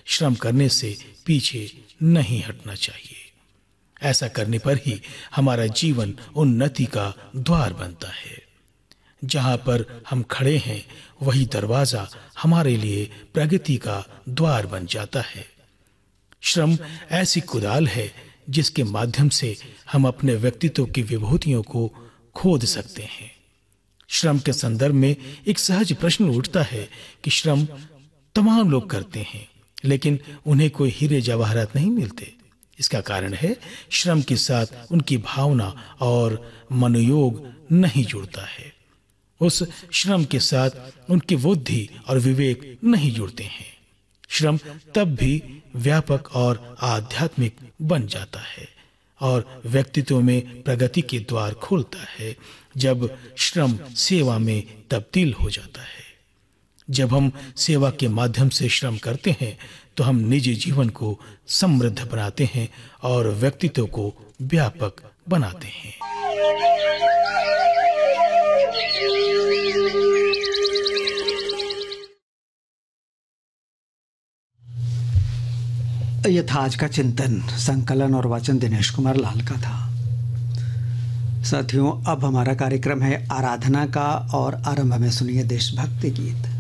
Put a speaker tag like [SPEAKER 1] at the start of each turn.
[SPEAKER 1] श्रम करने से पीछे नहीं हटना चाहिए। ऐसा करने पर ही हमारा जीवन उन्नति का द्वार बनता है। जहां पर हम खड़े हैं वही दरवाजा हमारे लिए प्रगति का द्वार बन जाता है। श्रम ऐसी कुदाल है जिसके माध्यम से हम अपने व्यक्तित्व की विभूतियों को खोद सकते हैं। श्रम के संदर्भ में एक सहज प्रश्न उठता है कि श्रम तमाम लोग करते हैं, लेकिन उन्हें कोई हीरे जवाहरात नहीं मिलते। इसका कारण है श्रम के साथ उनकी भावना और मनोयोग नहीं जुड़ता है। उस श्रम के साथ उनकी बुद्धि और विवेक नहीं जुड़ते हैं। श्रम तब भी व्यापक और आध्यात्मिक बन जाता है और व्यक्तित्व में प्रगति के द्वार खोलता है जब श्रम सेवा में तब्दील हो जाता है। जब हम सेवा के माध्यम से श्रम करते हैं तो हम निजी जीवन को समृद्ध बनाते हैं और व्यक्तित्व को व्यापक बनाते हैं।
[SPEAKER 2] यह था आज का चिंतन। संकलन और वाचन दिनेश कुमार लाल का था। साथियों, अब हमारा कार्यक्रम है आराधना का और आरंभ में सुनिए देशभक्ति गीत।